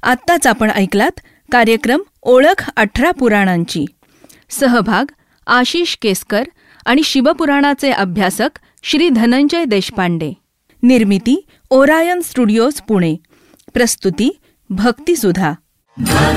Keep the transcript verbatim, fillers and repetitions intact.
आत्ताच आपण ऐकलात कार्यक्रम ओळख अठरा पुराणांची. सहभाग आशिष केसकर आणि शिवपुराणाचे अभ्यासक श्री धनंजय देशपांडे. निर्मिती ओरायन स्टुडिओज पुणे. प्रस्तुती भक्तिसुधा.